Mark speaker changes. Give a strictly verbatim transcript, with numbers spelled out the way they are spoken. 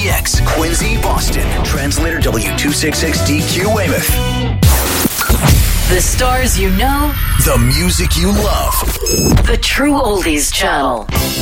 Speaker 1: E X, Quincy, Boston. Translator W two sixty-six D Q, Weymouth.
Speaker 2: The stars you know.
Speaker 1: The music you love.
Speaker 2: The True Oldies Channel.